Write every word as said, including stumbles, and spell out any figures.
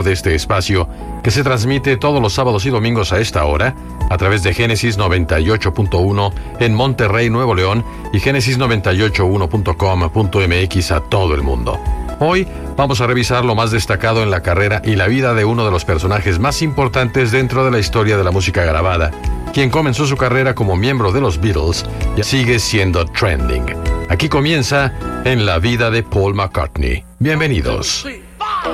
de este espacio que se transmite todos los sábados y domingos a esta hora a través de Génesis noventa y ocho punto uno en Monterrey, Nuevo León y Génesis noventa y ocho punto uno punto com punto m x a todo el mundo. Hoy vamos a revisar lo más destacado en la carrera y la vida de uno de los personajes más importantes dentro de la historia de la música grabada, quien comenzó su carrera como miembro de los Beatles y sigue siendo trending. Aquí comienza En la vida de Paul McCartney. Bienvenidos.